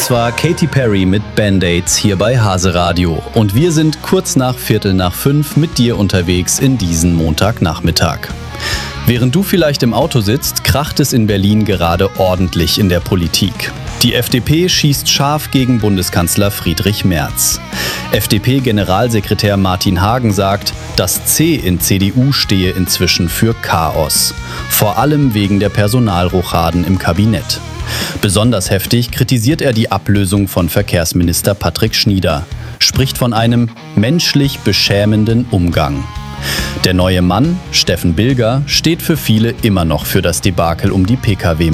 Das war Katy Perry mit Band-Aids hier bei Hase Radio. Und wir sind kurz nach 4:45 mit dir unterwegs in diesen Montagnachmittag. Während du vielleicht im Auto sitzt, kracht es in Berlin gerade ordentlich in der Politik. Die FDP schießt scharf gegen Bundeskanzler Friedrich Merz. FDP-Generalsekretär Martin Hagen sagt, das C in CDU stehe inzwischen für Chaos. Vor allem wegen der Personalrochaden im Kabinett. Besonders heftig kritisiert er die Ablösung von Verkehrsminister Patrick Schnieder. Spricht von einem menschlich beschämenden Umgang. Der neue Mann, Steffen Bilger, steht für viele immer noch für das Debakel um die Pkw